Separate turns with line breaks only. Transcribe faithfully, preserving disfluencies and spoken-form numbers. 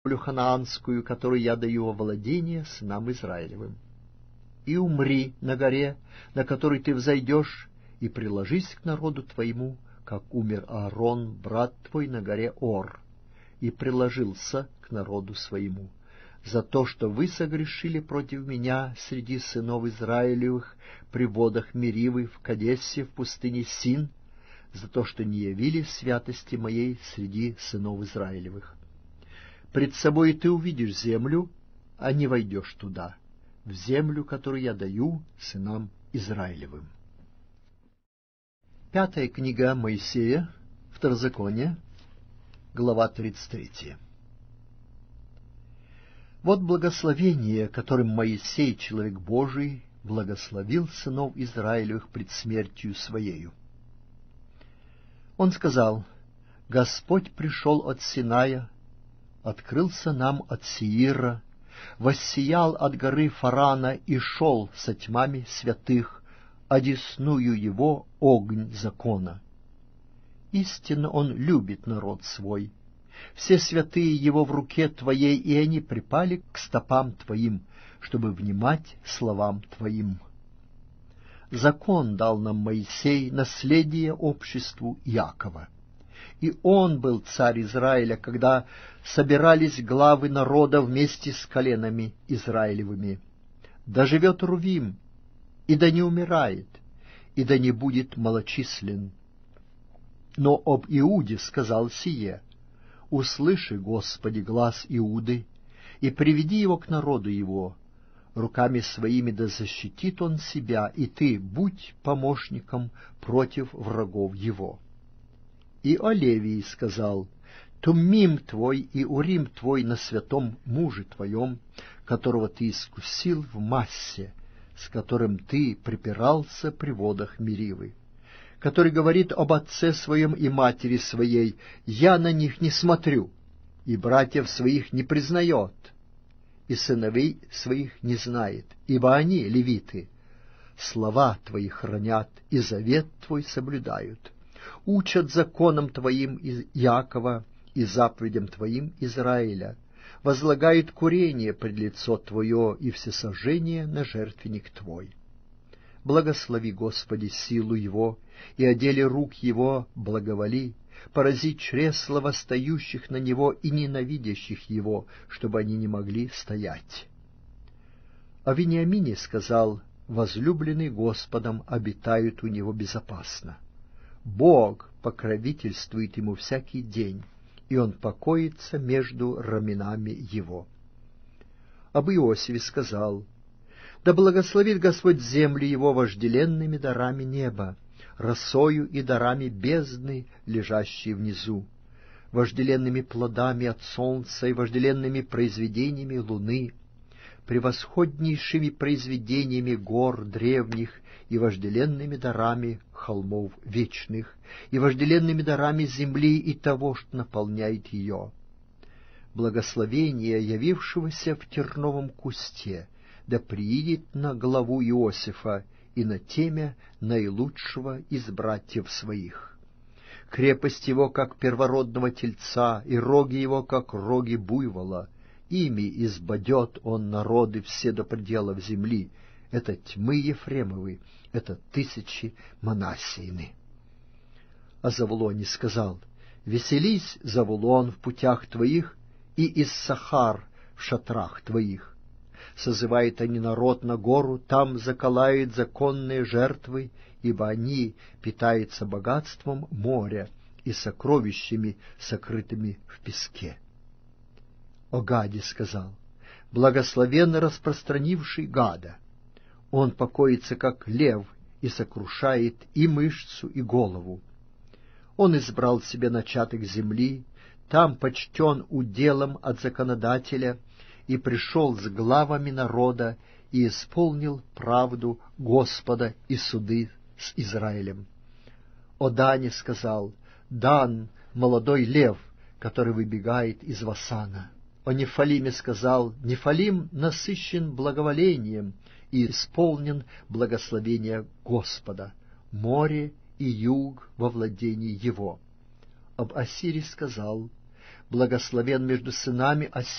ханаанскую, которую я даю во владение сынам Израилевым. И умри на горе, на которой ты взойдешь, и приложись к народу твоему, как умер Аарон, брат твой, на горе Ор, и приложился к народу своему, за то, что вы согрешили против меня среди сынов Израилевых при водах Меривы в Кадесе в пустыне Син, за то, что не явили святости моей среди сынов Израилевых. Пред собой ты увидишь землю, а не войдешь туда, в землю, которую я даю сынам Израилевым. Пятая книга Моисея, Второзаконие, глава тридцать третья. Вот благословение, которым Моисей, человек Божий, благословил сынов Израилевых пред смертью своею. Он сказал: «Господь пришел от Синая, открылся нам от Сеира, воссиял от горы Фарана и шел со тьмами святых, одесную его огонь закона. Истинно он любит народ свой. Все святые его в руке твоей, и они припали к стопам твоим, чтобы внимать словам твоим. Закон дал нам Моисей, наследие обществу Иакова. И он был царь Израиля, когда собирались главы народа вместе с коленами Израилевыми. Да живет Рувим, и да не умирает, и да не будет малочислен. Но об Иуде сказал сие: услыши, Господи, глас Иуды, и приведи его к народу его. Руками своими да защитит он себя, и ты будь помощником против врагов его. И о Левии сказал: Туммим твой и Урим твой на святом муже твоем, которого ты искусил в массе, с которым ты припирался при водах Меривы, который говорит об отце своем и матери своей: я на них не смотрю, и братьев своих не признает, и сыновей своих не знает, ибо они, левиты, слова твои хранят и завет твой соблюдают, учат законам твоим из Иакова и заповедям твоим Израиля, возлагают курение пред лицо твое и всесожжение на жертвенник твой. Благослови, Господи, силу его, и о деле рук его благоволи, порази чресла восстающих на него и ненавидящих его, чтобы они не могли стоять. О Вениамине сказал: возлюбленный Господом обитают у него безопасно. Бог покровительствует ему всякий день, и он покоится между раменами его. Об Иосифе сказал: да благословит Господь землю его вожделенными дарами неба, росою и дарами бездны, лежащей внизу, вожделенными плодами от солнца и вожделенными произведениями луны, превосходнейшими произведениями гор древних и вожделенными дарами холмов вечных, и вожделенными дарами земли и того, что наполняет ее. Благословение явившегося в терновом кусте да приидет на главу Иосифа и на темя наилучшего из братьев своих. Крепость его, как первородного тельца, и роги его, как роги буйвола. Ими избадет он народы все до пределов земли. Это тьмы Ефремовы, это тысячи Манассеины. А Завулоне сказал: веселись, Завулон, в путях твоих, и Иссахар в шатрах твоих. Созывает они народ на гору, там заколают законные жертвы, ибо они питаются богатством моря и сокровищами, сокрытыми в песке. О Гаде сказал: благословен распространивший Гада. Он покоится, как лев, и сокрушает и мышцу, и голову. Он избрал себе начаток земли, там почтен уделом от законодателя, и пришел с главами народа, и исполнил правду Господа и суды с Израилем. О Дане сказал: Дан — молодой лев, который выбегает из Васана. О Нефалиме сказал: Нефалим насыщен благоволением и исполнен благословения Господа, море и юг во владении его. Об Ассире сказал: благословен между сынами, а